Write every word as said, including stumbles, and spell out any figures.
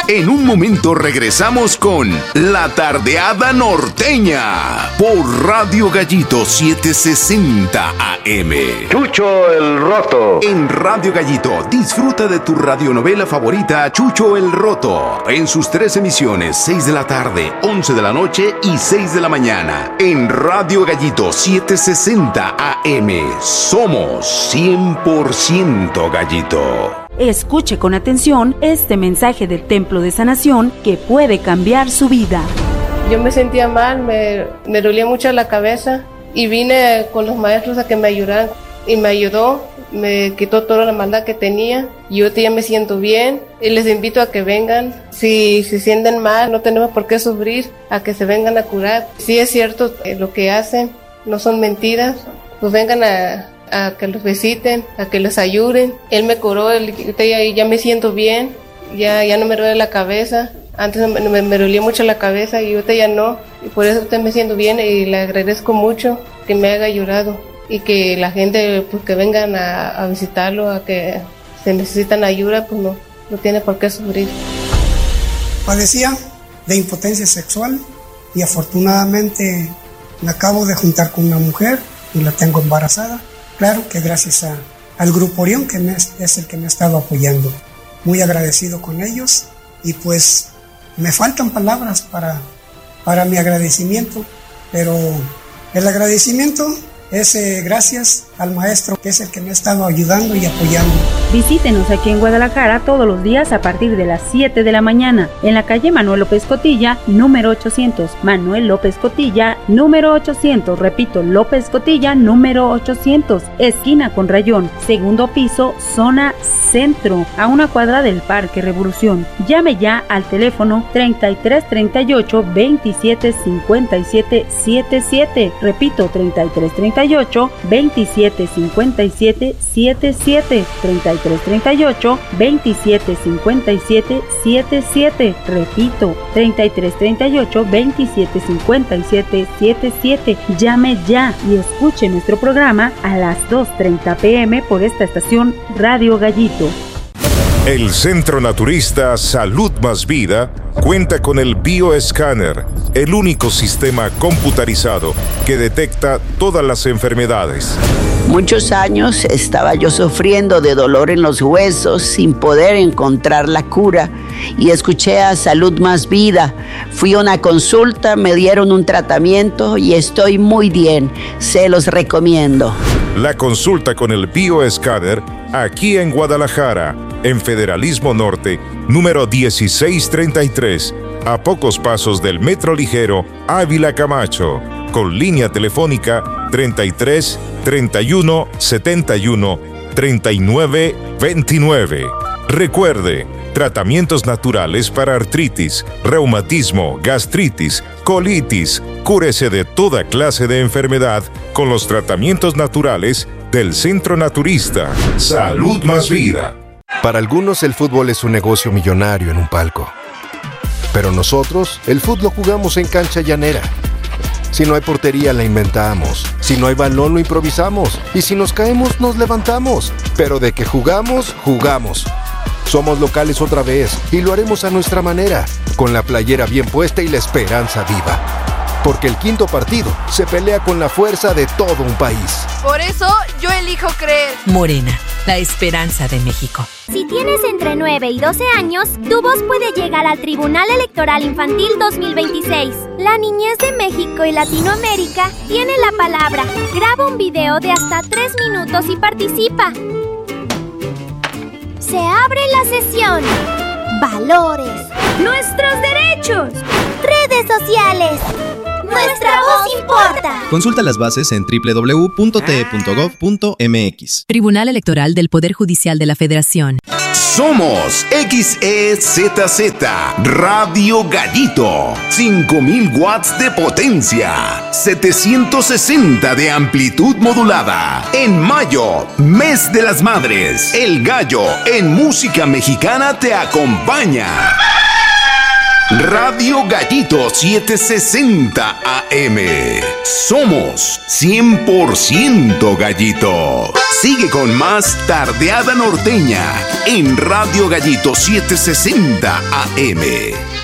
En un momento regresamos con La Tardeada Norteña por Radio Gallito setecientos sesenta A M. Chucho el Roto. En Radio Gallito, disfruta de tu radionovela favorita Chucho el Roto. En sus tres emisiones, seis de la tarde, once de la noche y seis de la mañana. En Radio Gallito setecientos sesenta A M. Somos cien por ciento Gallito. Escuche con atención este mensaje del Templo de Sanación que puede cambiar su vida. Yo me sentía mal, me, me dolía mucho la cabeza y vine con los maestros a que me ayudaran y me ayudó, me quitó toda la maldad que tenía. Yo ya me siento bien y les invito a que vengan. Si se sienten mal, no tenemos por qué sufrir, a que se vengan a curar. Si es cierto lo que hacen, no son mentiras, pues vengan a... a que los visiten, a que los ayuden. Él me curó, él, ya, ya me siento bien, ya, ya no me duele la cabeza. Antes me, me, me dolía mucho la cabeza y ahorita ya no, y por eso ahorita me siento bien y le agradezco mucho que me haya ayudado y que la gente pues que vengan a, a visitarlo, a que se necesitan ayuda, pues no, no tiene por qué sufrir. Padecía de impotencia sexual y afortunadamente me acabo de juntar con una mujer y la tengo embarazada. Claro que gracias a, al Grupo Orión, que me, es el que me ha estado apoyando. Muy agradecido con ellos y pues me faltan palabras para, para mi agradecimiento, pero el agradecimiento es eh, gracias al maestro, que es el que me ha estado ayudando y apoyando. Visítenos aquí en Guadalajara todos los días a partir de las siete de la mañana en la calle Manuel López Cotilla, número ochocientos. Manuel López Cotilla, número ochocientos. Repito, López Cotilla, número ochocientos. Esquina con Rayón, segundo piso, zona centro, a una cuadra del Parque Revolución. Llame ya al teléfono treinta y tres treinta y ocho veintisiete cincuenta y siete setenta y siete. Repito, treinta y tres treinta y ocho veintisiete cincuenta y siete setenta y siete. treinta y tres treinta y ocho veintisiete cincuenta y siete setenta y siete. Repito, treinta y tres treinta y ocho veintisiete cincuenta y siete setenta y siete. Llame ya y escuche nuestro programa a las dos treinta pm por esta estación Radio Gallito. El Centro Naturista Salud Más Vida cuenta con el Bioescáner, el único sistema computarizado que detecta todas las enfermedades. Muchos años estaba yo sufriendo de dolor en los huesos sin poder encontrar la cura y escuché a Salud Más Vida. Fui a una consulta, me dieron un tratamiento y estoy muy bien. Se los recomiendo. La consulta con el Bioescáner aquí en Guadalajara, en Federalismo Norte, número dieciséis treinta y tres, a pocos pasos del Metro Ligero Ávila Camacho, con línea telefónica treinta y tres treinta y uno setenta y uno treinta y nueve veintinueve. Recuerde, tratamientos naturales para artritis, reumatismo, gastritis, colitis. Cúrese de toda clase de enfermedad con los tratamientos naturales del Centro Naturista Salud Más Vida. Para algunos el fútbol es un negocio millonario en un palco. Pero nosotros el fútbol lo jugamos en cancha llanera. Si no hay portería la inventamos. Si no hay balón lo improvisamos. Y si nos caemos nos levantamos. Pero de que jugamos, jugamos. Somos locales otra vez y lo haremos a nuestra manera, con la playera bien puesta y la esperanza viva. Porque el quinto partido se pelea con la fuerza de todo un país. Por eso yo elijo creer. Morena, la esperanza de México. Si tienes entre nueve y doce años, tu voz puede llegar al Tribunal Electoral Infantil dos mil veintiséis. La niñez de México y Latinoamérica tiene la palabra. Graba un video de hasta tres minutos y participa. Se abre la sesión. Valores. Nuestros derechos. Redes sociales. Nuestra voz importa. Consulta las bases en doble u doble u doble u punto t e punto gov punto m x. Tribunal Electoral del Poder Judicial de la Federación. Somos X E Z Z Radio Gallito. cinco mil watts de potencia. setecientos sesenta de amplitud modulada. En mayo, mes de las madres. El Gallo en música mexicana te acompaña. Radio Gallito setecientos sesenta A M. Somos cien por ciento Gallito. Sigue con más Tardeada Norteña en Radio Gallito setecientos sesenta A M.